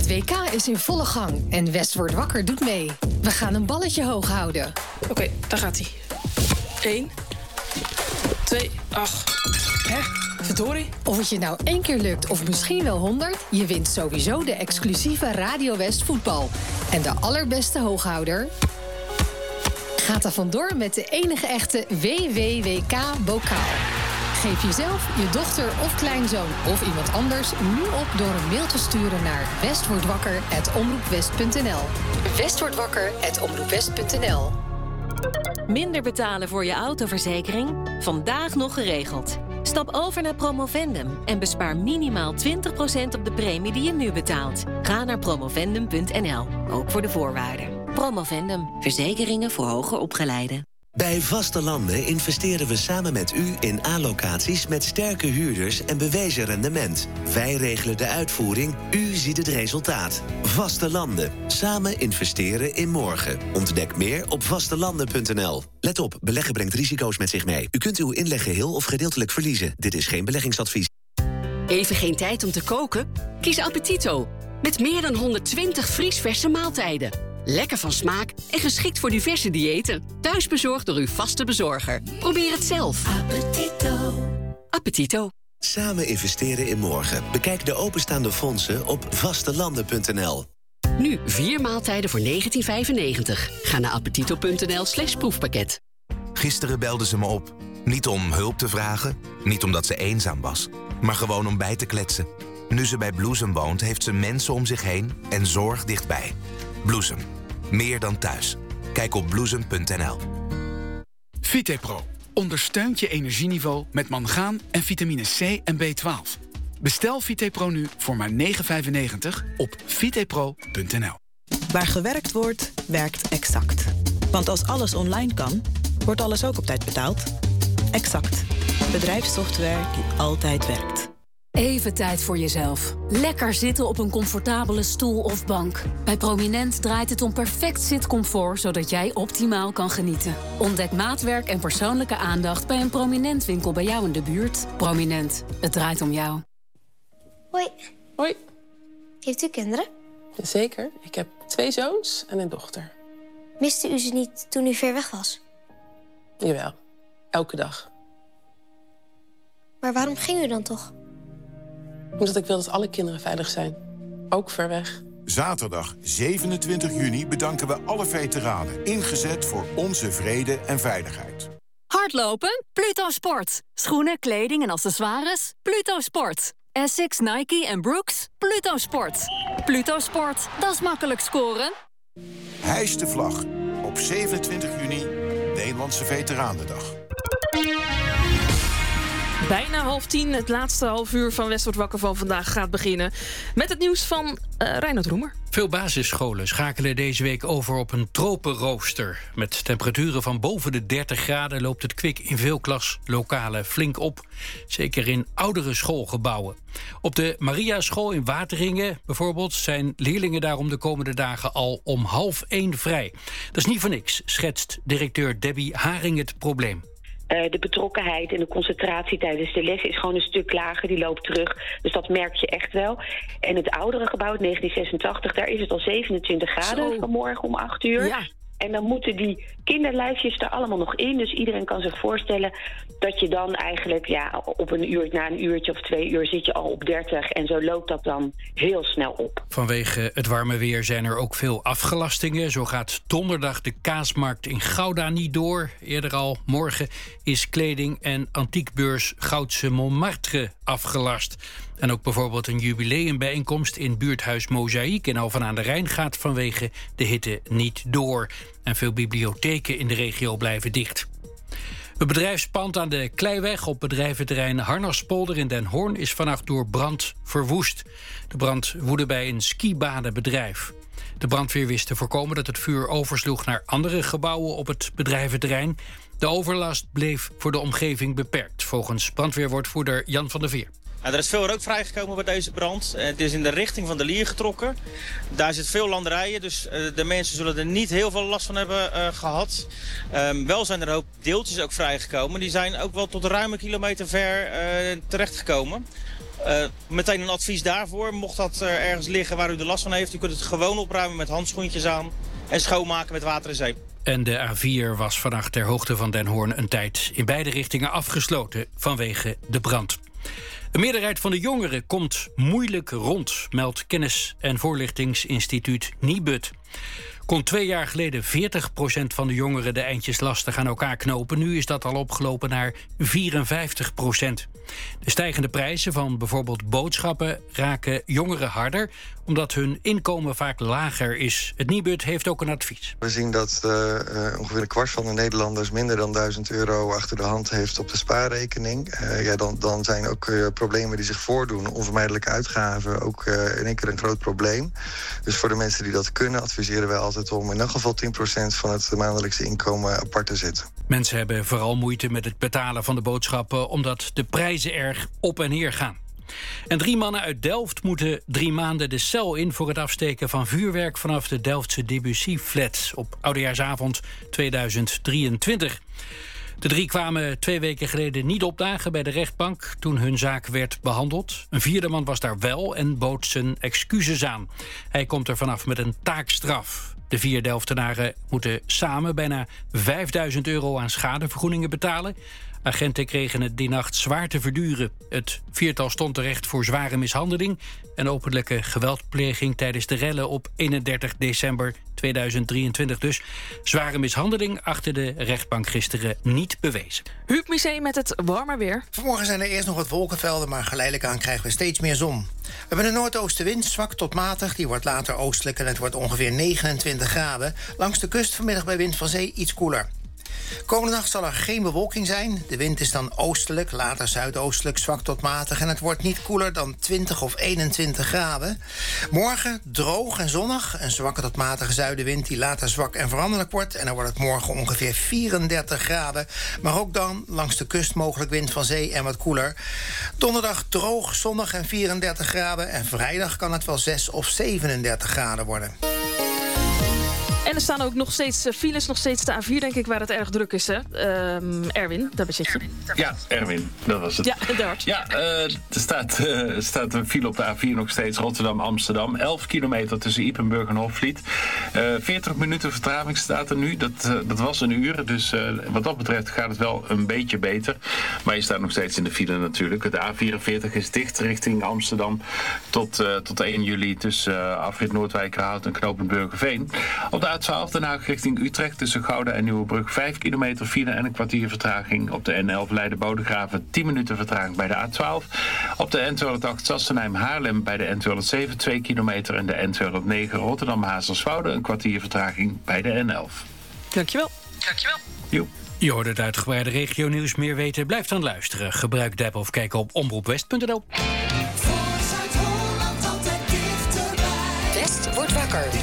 Het WK is in volle gang en West wordt wakker doet mee. We gaan een balletje hoog houden. Oké, daar gaat hij. 1, 2, ach. Hè? Verdorie. Of het je nou 1 keer lukt of misschien wel 100... je wint sowieso de exclusieve Radio West voetbal. En de allerbeste hooghouder gaat er vandoor met de enige echte WWWK-bokaal. Geef jezelf, je dochter of kleinzoon of iemand anders nu op door een mail te sturen naar westwordwakker@omroepwest.nl. westwordwakker@omroepwest.nl. Minder betalen voor je autoverzekering? Vandaag nog geregeld. Stap over naar Promovendum en bespaar minimaal 20% op de premie die je nu betaalt. Ga naar promovendum.nl, ook voor de voorwaarden. Promovendum, verzekeringen voor hoger opgeleiden. Bij Vaste Landen investeren we samen met u in A-locaties met sterke huurders en bewezen rendement. Wij regelen de uitvoering, u ziet het resultaat. Vaste Landen. Samen investeren in morgen. Ontdek meer op vastelanden.nl. Let op, beleggen brengt risico's met zich mee. U kunt uw inleg geheel of gedeeltelijk verliezen. Dit is geen beleggingsadvies. Even geen tijd om te koken? Kies Appetito. Met meer dan 120 vriesverse maaltijden. Lekker van smaak en geschikt voor diverse diëten. Thuisbezorgd door uw vaste bezorger. Probeer het zelf. Appetito. Appetito. Samen investeren in morgen. Bekijk de openstaande fondsen op vastelanden.nl. Nu 4 maaltijden voor €19,95. Ga naar appetito.nl/proefpakket. Gisteren belde ze me op. Niet om hulp te vragen, niet omdat ze eenzaam was, maar gewoon om bij te kletsen. Nu ze bij Bloesem woont, heeft ze mensen om zich heen en zorg dichtbij. Bloesem. Meer dan thuis. Kijk op bloesem.nl. Vitepro ondersteunt je energieniveau met mangaan en vitamine C en B12. Bestel Vitepro nu voor maar €9,95 op vitepro.nl. Waar gewerkt wordt, werkt Exact. Want als alles online kan, wordt alles ook op tijd betaald. Exact. Bedrijfssoftware die altijd werkt. Even tijd voor jezelf. Lekker zitten op een comfortabele stoel of bank. Bij Prominent draait het om perfect zitcomfort, zodat jij optimaal kan genieten. Ontdek maatwerk en persoonlijke aandacht bij een Prominent winkel bij jou in de buurt. Prominent, het draait om jou. Hoi. Hoi. Heeft u kinderen? Zeker. Ik heb 2 zoons en een dochter. Miste u ze niet toen u ver weg was? Jawel. Elke dag. Maar waarom ging u dan toch? Omdat ik wil dat alle kinderen veilig zijn. Ook ver weg. Zaterdag 27 juni bedanken we alle veteranen. Ingezet voor onze vrede en veiligheid. Hardlopen? Pluto Sport. Schoenen, kleding en accessoires? Pluto Sport. Essex, Nike en Brooks? Pluto Sport. Pluto Sport, dat is makkelijk scoren. Hijs de vlag. Op 27 juni, Nederlandse Veteranendag. Bijna 9:30, het laatste half uur van West wordt wakker van vandaag gaat beginnen. Met het nieuws van Reinoud Roemer. Veel basisscholen schakelen deze week over op een tropenrooster. Met temperaturen van boven de 30 graden loopt het kwik in veel klaslokalen flink op. Zeker in oudere schoolgebouwen. Op de Mariaschool in Wateringen bijvoorbeeld zijn leerlingen daarom de komende dagen al om 12:30 vrij. Dat is niet voor niks, schetst directeur Debbie Haring het probleem. De betrokkenheid en de concentratie tijdens de les is gewoon een stuk lager. Die loopt terug. Dus dat merk je echt wel. En het oudere gebouw, 1986, daar is het al 27 graden vanmorgen om 8 uur. Ja. En dan moeten die kinderlijfjes er allemaal nog in. Dus iedereen kan zich voorstellen dat je dan eigenlijk op een uur, na een uurtje of 2 uur zit je al op 30. En zo loopt dat dan heel snel op. Vanwege het warme weer zijn er ook veel afgelastingen. Zo gaat donderdag de kaasmarkt in Gouda niet door. Eerder al, morgen is kleding- en antiekbeurs Goudse Montmartre afgelast. En ook bijvoorbeeld een jubileumbijeenkomst in buurthuis Mozaïek in Alphen aan de Rijn gaat vanwege de hitte niet door. En veel bibliotheken in de regio blijven dicht. Het bedrijfspand aan de Kleiweg op bedrijventerrein Harnaspolder in Den Hoorn is vannacht door brand verwoest. De brand woedde bij een skibanenbedrijf. De brandweer wist te voorkomen dat het vuur oversloeg naar andere gebouwen op het bedrijventerrein. De overlast bleef voor de omgeving beperkt, volgens brandweerwoordvoerder Jan van der Veer. Er is veel rook vrijgekomen bij deze brand. Het is in de richting van de Lier getrokken. Daar zit veel landerijen, dus de mensen zullen er niet heel veel last van hebben gehad. Wel zijn er een hoop deeltjes ook vrijgekomen. Die zijn ook wel tot ruim een kilometer ver terechtgekomen. Meteen een advies daarvoor. Mocht dat ergens liggen waar u er last van heeft, u kunt het gewoon opruimen met handschoentjes aan en schoonmaken met water en zeep. En de A4 was vannacht ter hoogte van Den Hoorn een tijd in beide richtingen afgesloten vanwege de brand. De meerderheid van de jongeren komt moeilijk rond, meldt Kennis- en Voorlichtingsinstituut Nibud. Kon 2 jaar geleden 40% van de jongeren de eindjes lastig aan elkaar knopen. Nu is dat al opgelopen naar 54%. De stijgende prijzen van bijvoorbeeld boodschappen raken jongeren harder, omdat hun inkomen vaak lager is. Het Nibud heeft ook een advies. We zien dat ongeveer een kwart van de Nederlanders minder dan €1000 achter de hand heeft op de spaarrekening. Dan zijn ook problemen die zich voordoen, onvermijdelijke uitgaven, ook in één keer een groot probleem. Dus voor de mensen die dat kunnen, adviseren wij altijd om in elk geval 10% van het maandelijkse inkomen apart te zetten. Mensen hebben vooral moeite met het betalen van de boodschappen, omdat de prijzen erg op en neer gaan. En 3 mannen uit Delft moeten 3 maanden de cel in voor het afsteken van vuurwerk vanaf de Delftse Debussy-flat op oudejaarsavond 2023. De 3 kwamen 2 weken geleden niet opdagen bij de rechtbank toen hun zaak werd behandeld. Een 4e man was daar wel en bood zijn excuses aan. Hij komt er vanaf met een taakstraf. De 4 Delftenaren moeten samen bijna €5000 aan schadevergoedingen betalen. Agenten kregen het die nacht zwaar te verduren. Het 4-tal stond terecht voor zware mishandeling en openlijke geweldpleging tijdens de rellen op 31 december 2023. Dus zware mishandeling achter de rechtbank gisteren niet bewezen. Huub Museum met het warmer weer. Vanmorgen zijn er eerst nog wat wolkenvelden, maar geleidelijk aan krijgen we steeds meer zon. We hebben een noordoostenwind, zwak tot matig. Die wordt later oostelijk en het wordt ongeveer 29 graden. Langs de kust vanmiddag bij wind van zee iets koeler. Komende nacht zal er geen bewolking zijn. De wind is dan oostelijk, later zuidoostelijk, zwak tot matig. En het wordt niet koeler dan 20 of 21 graden. Morgen droog en zonnig. Een zwakke tot matige zuidenwind die later zwak en veranderlijk wordt. En dan wordt het morgen ongeveer 34 graden. Maar ook dan langs de kust mogelijk wind van zee en wat koeler. Donderdag droog, zonnig en 34 graden. En vrijdag kan het wel 6 of 37 graden worden. En er staan ook nog steeds files, nog steeds de A4, denk ik, waar het erg druk is, hè? Erwin, daar bezit je. Ja, Erwin, dat was het. Ja, inderdaad. Ja, er staat een file op de A4 nog steeds, Rotterdam-Amsterdam. 11 kilometer tussen Ypenburg en Hofvliet. 40 minuten vertraging staat er nu. Dat was een uur, dus wat dat betreft gaat het wel een beetje beter. Maar je staat nog steeds in de file natuurlijk. De A44 is dicht richting Amsterdam tot 1 juli tussen afrit Noordwijkerhout en knooppunt Burgerveen. Op de A12 Den Haag richting Utrecht tussen Gouda en Nieuwebrug 5 kilometer file en een kwartier vertraging. Op de N11 Leiden-Bodegraven 10 minuten vertraging bij de A12. Op de N208 Sassenheim-Haarlem bij de N207 2 kilometer en de N209 Rotterdam-Hazerswoude een kwartier vertraging bij de N11. Dankjewel. Joep. Je hoort het uitgebreide regionieuws. Meer weten, blijf dan luisteren. Gebruik de app of kijk op omroepwest.nl. West wordt wakker.